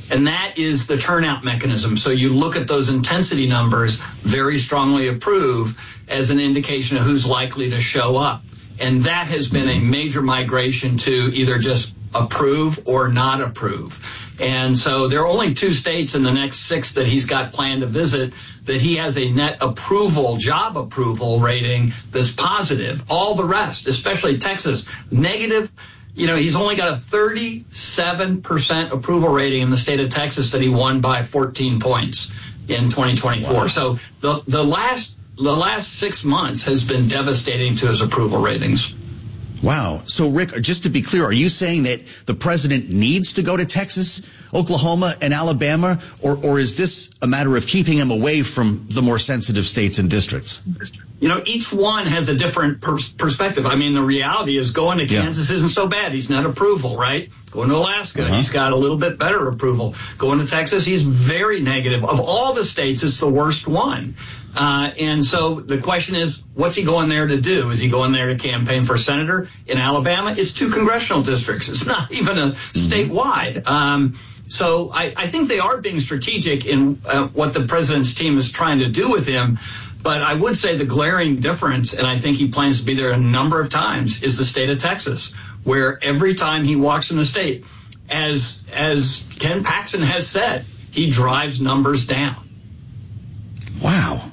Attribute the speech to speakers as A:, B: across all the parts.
A: and that is the turnout mechanism. So you look at those intensity numbers, very strongly approve as an indication of who's likely to show up. And that has been a major migration to either just approve or not approve. And so there are only 2 states in the next 6 that he's got planned to visit that he has a net approval, job approval rating that's positive. All the rest, especially Texas, negative. He's only got a 37% approval rating in the state of Texas that he won by 14 points in 2024. Wow. So the last 6 months has been devastating to his approval ratings.
B: Wow. So, Rick, just to be clear, are you saying that the president needs to go to Texas, Oklahoma, and Alabama, or is this a matter of keeping him away from the more sensitive states and districts?
A: Each one has a different perspective. I mean, the reality is going to Kansas isn't so bad. He's net approval, right? Going to Alaska, he's got a little bit better approval. Going to Texas, he's very negative. Of all the states, it's the worst one. And so the question is, what's he going there to do? Is he going there to campaign for senator? In Alabama, it's 2 congressional districts. It's not even a statewide. So I think they are being strategic in what the president's team is trying to do with him. But I would say the glaring difference, and I think he plans to be there a number of times, is the state of Texas, where every time he walks in the state, as Ken Paxton has said, he drives numbers down.
B: Wow.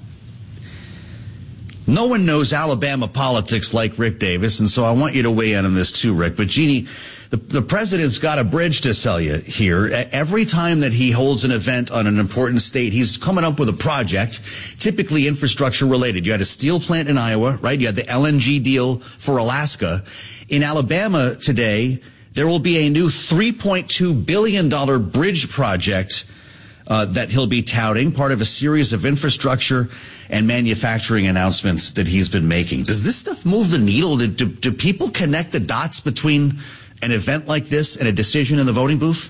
B: No one knows Alabama politics like Rick Davis, and so I want you to weigh in on this too, Rick. But, Jeannie, the president's got a bridge to sell you here. Every time that he holds an event on an important state, he's coming up with a project, typically infrastructure related. You had a steel plant in Iowa, right? You had the LNG deal for Alaska. In Alabama today, there will be a new $3.2 billion bridge project that he'll be touting, part of a series of infrastructure and manufacturing announcements that he's been making. Does this stuff move the needle? Do people connect the dots between an event like this and a decision in the voting booth?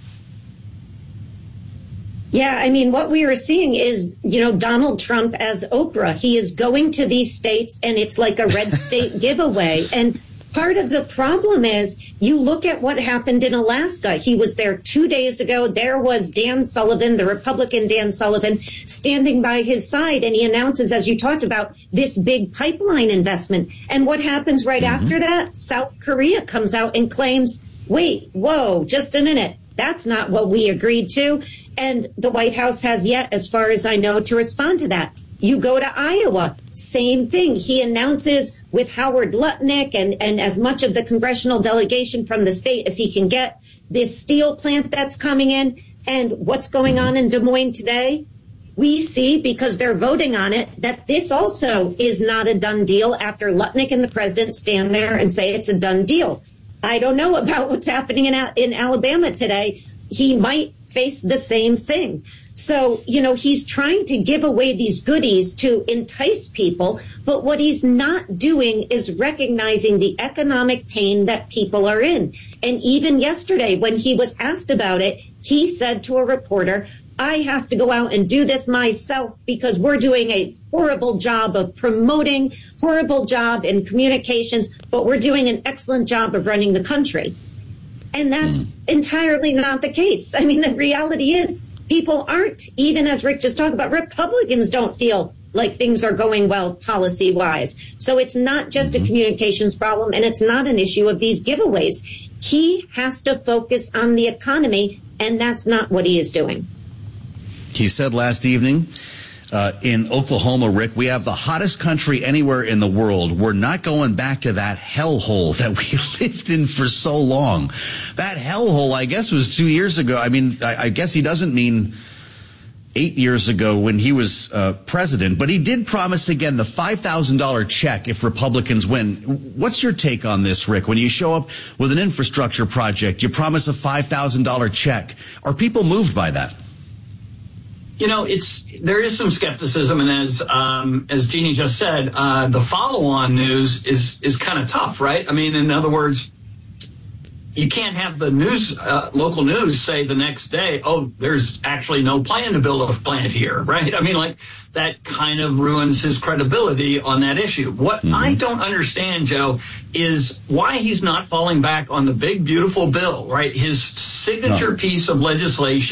C: Yeah, I mean, what we are seeing is, Donald Trump as Oprah. He is going to these states, and it's like a red state giveaway. And part of the problem is you look at what happened in Alaska. He was there 2 days ago. There was Dan Sullivan, the Republican Dan Sullivan, standing by his side. And he announces, as you talked about, this big pipeline investment. And what happens right after that? South Korea comes out and claims, wait, whoa, just a minute. That's not what we agreed to. And the White House has yet, as far as I know, to respond to that. You go to Iowa, same thing. He announces with Howard Lutnick and as much of the congressional delegation from the state as he can get, this steel plant that's coming in. And what's going on in Des Moines today? We see, because they're voting on it, that this also is not a done deal after Lutnick and the president stand there and say it's a done deal. I don't know about what's happening in Alabama today. He might face the same thing. So, he's trying to give away these goodies to entice people, but what he's not doing is recognizing the economic pain that people are in. And even yesterday, when he was asked about it, he said to a reporter, I have to go out and do this myself because we're doing a horrible job of promoting, horrible job in communications, but we're doing an excellent job of running the country. And that's entirely not the case. I mean, the reality is people aren't, even as Rick just talked about, Republicans don't feel like things are going well policy-wise. So it's not just a communications problem, and it's not an issue of these giveaways. He has to focus on the economy, and that's not what he is doing.
B: He said last evening in Oklahoma, Rick, we have the hottest country anywhere in the world. We're not going back to that hellhole that we lived in for so long. That hellhole, I guess, was 2 years ago. I mean, I guess he doesn't mean 8 years ago when he was president, but he did promise again the $5,000 check if Republicans win. What's your take on this, Rick? When you show up with an infrastructure project, you promise a $5,000 check. Are people moved by that?
A: There is some skepticism, and as Jeannie just said, the follow-on news is kind of tough, right? I mean, in other words, you can't have the news, local news, say the next day, oh, there's actually no plan to build a plant here, right? I mean, like, that kind of ruins his credibility on that issue. What I don't understand, Joe, is why he's not falling back on the big, beautiful bill, right? His signature piece of legislation.